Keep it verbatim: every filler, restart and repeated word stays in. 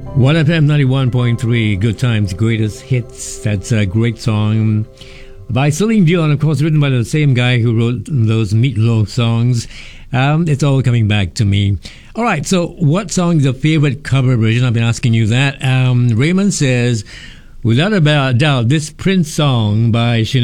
one F M ninety-one point three, Good Times, Greatest Hits. That's a great song by Celine Dion, of course, written by the same guy who wrote those Meatloaf songs. Um, it's all coming back to me. All right, so what song is your favorite cover version? I've been asking you that. Um, Raymond says, without a doubt, this Prince song by Sinead